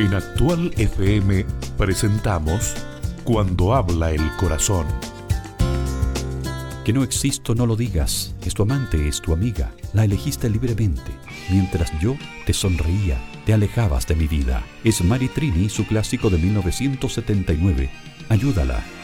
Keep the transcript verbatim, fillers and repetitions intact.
En Actual F M presentamos Cuando habla el corazón. Que no existo, no lo digas. Es tu amante, es tu amiga. La elegiste libremente. Mientras yo te sonreía, te alejabas de mi vida. Es Mari Trini, su clásico de mil novecientos setenta y nueve. Ayúdala.